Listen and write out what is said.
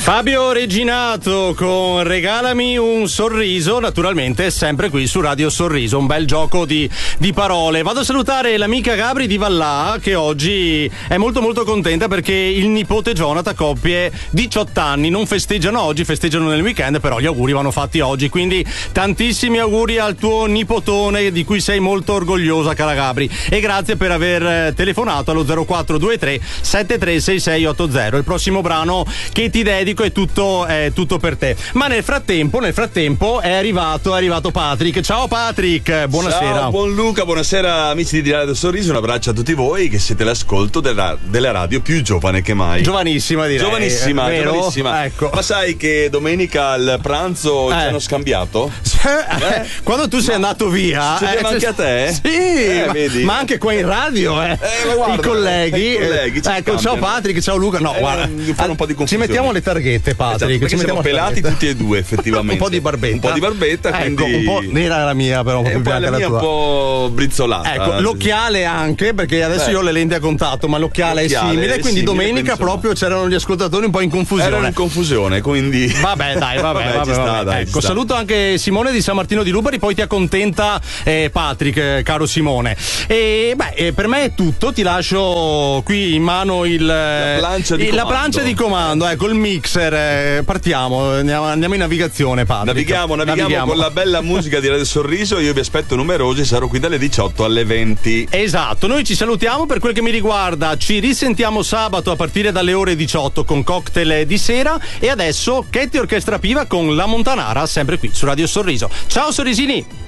Fabio Reginato con Regalami un sorriso, naturalmente sempre qui su Radio Sorriso, un bel gioco di parole. Vado a salutare l'amica Gabri di Vallà, che oggi è molto contenta perché il nipote Jonathan compie 18 anni, non festeggiano oggi, festeggiano nel weekend, però gli auguri vanno fatti oggi, quindi tantissimi auguri al tuo nipotone di cui sei molto orgogliosa, cara Gabri, e grazie per aver telefonato allo 0423 736680. Il prossimo brano che ti dedico è tutto per te. Ma nel frattempo è arrivato Patrick. Ciao Patrick, buonasera. Ciao, buon Luca, buonasera amici di Radio Sorriso, un abbraccio a tutti voi che siete l'ascolto della radio più giovane che mai. Giovanissima, direi. Giovanissima. Ecco. Ma sai che domenica al pranzo ci hanno scambiato? Quando tu sei andato via anche a te? Sì, vedi? ma anche qua in radio guarda, i colleghi ecco, ciao Patrick, ciao Luca. No, guarda, fanno un po' di confusione. ci mettiamo le targhette, Patrick. Esatto, ci siamo pelati tutti e due, effettivamente. Un po' di barbetta, quindi un po' nera la mia, però un po' più bianca la tua. Un po' brizzolata. Ecco, l'occhiale anche, perché adesso io ho le lenti a contatto, ma l'occhiale è simile, quindi domenica proprio c'erano gli ascoltatori un po' in confusione. Erano in confusione, quindi vabbè. Ecco, saluto anche Simone di San Martino di Lubari, poi ti accontenta Patrick, caro Simone. E per me è tutto, ti lascio qui in mano la plancia di comando, ecco, il mixer. Partiamo, andiamo in navigazione, Patrick. Navigiamo con la bella musica di Radio Sorriso. Io vi aspetto numerosi, sarò qui dalle 18 alle 20. Esatto, noi ci salutiamo. Per quel che mi riguarda ci risentiamo sabato a partire dalle ore 18 con cocktail di sera, e adesso Chetti Orchestra Piva con La Montanara, sempre qui su Radio Sorriso. Ciao sorrisini.